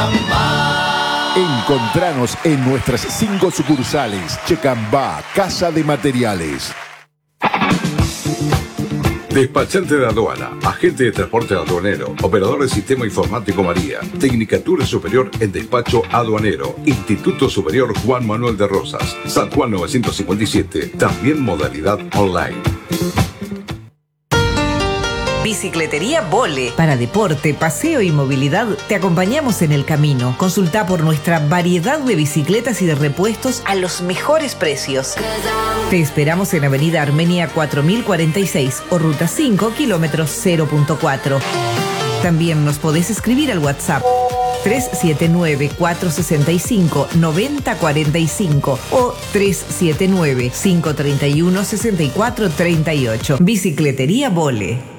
Encontranos en nuestras 5 sucursales. Checambá, Casa de Materiales. Despachante de aduana, agente de transporte aduanero, operador del sistema informático María, Tecnicatura Superior en Despacho Aduanero, Instituto Superior Juan Manuel de Rosas, San Juan 957, también modalidad online. Bicicletería Vole. Para deporte, paseo y movilidad, te acompañamos en el camino. Consulta por nuestra variedad de bicicletas y de repuestos a los mejores precios. Te esperamos en Avenida Armenia 4046 o Ruta 5, kilómetros 0.4. También nos podés escribir al WhatsApp 379-465-9045 o 379-531-6438. Bicicletería Vole.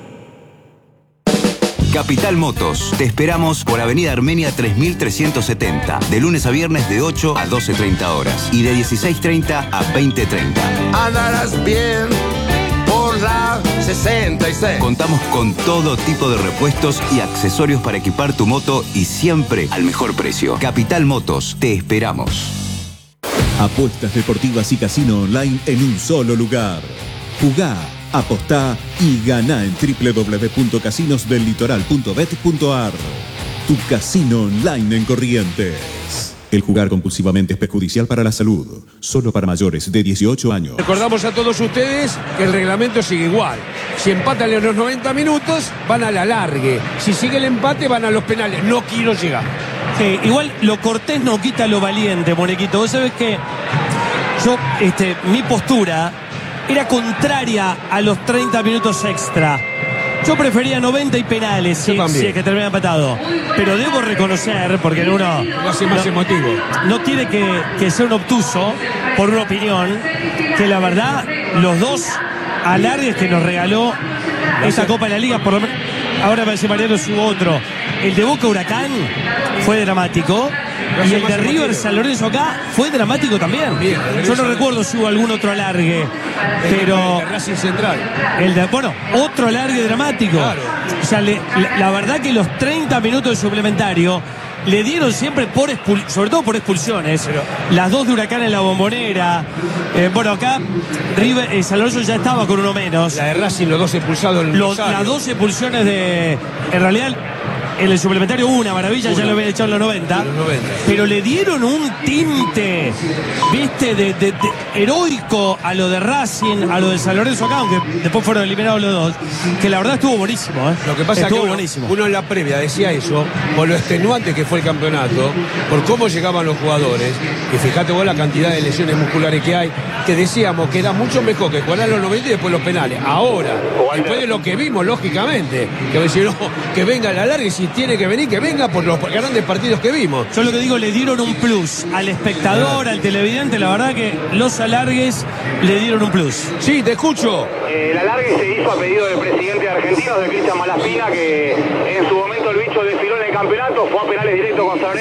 Capital Motos. Te esperamos por Avenida Armenia 3370. De lunes a viernes de 8 a 12:30 horas. Y de 16:30 a 20:30. Andarás bien por la 66. Contamos con todo tipo de repuestos y accesorios para equipar tu moto y siempre al mejor precio. Capital Motos. Te esperamos. Apuestas deportivas y casino online en un solo lugar. Jugá, apostá y ganá en www.casinosdellitoral.bet.ar. Tu casino online en Corrientes. El jugar compulsivamente es perjudicial para la salud. Solo para mayores de 18 años. Recordamos a todos ustedes que el reglamento sigue igual. Si empatan en los 90 minutos, van al alargue. Si sigue el empate, van a los penales. No quiero llegar. Sí, igual lo cortés no quita lo valiente, Monequito. Vos sabés que yo, mi postura era contraria a los 30 minutos extra. Yo prefería 90 y penales, si es que termina empatado. Pero debo reconocer, porque uno lo hace más emotivo. No tiene que ser un obtuso, por una opinión, que la verdad, los dos alargues que nos regaló esa Copa de la Liga, por lo menos, ahora parece Mariano subo otro. El de Boca Huracán fue dramático. Y el de River San Lorenzo acá fue dramático también. Yo no recuerdo si hubo algún otro alargue, pero el de Racing Central. Otro alargue dramático. Claro. O sea, la verdad que los 30 minutos de suplementario le dieron siempre sobre todo por expulsiones. Pero las dos de Huracán en la Bombonera. Acá River, San Lorenzo ya estaba con uno menos. La de Racing, los dos expulsados en las dos expulsiones en realidad. En el suplementario hubo una maravilla, ya lo habían echado en los 90. Pero le dieron un tinte, viste, de heroico a lo de Racing, a lo de San Lorenzo acá, aunque después fueron eliminados los dos, que la verdad estuvo buenísimo. Lo que pasa es que uno en la previa decía eso, por lo extenuante que fue el campeonato, por cómo llegaban los jugadores, y fíjate vos la cantidad de lesiones musculares que hay, que decíamos que era mucho mejor que jugar a los 90 y después los penales. Ahora, después de lo que vimos, lógicamente, que decían, que venga el alargue, si tiene que venir, que venga por los grandes partidos que vimos. Yo lo que digo, le dieron un plus al espectador, al televidente. La verdad que los alargues le dieron un plus. Sí, te escucho. El alargue se hizo a pedido del presidente de Argentinos, de Cristian Malaspina, que en su momento el bicho desfiló en el campeonato, fue a penales directo con San Lorenzo.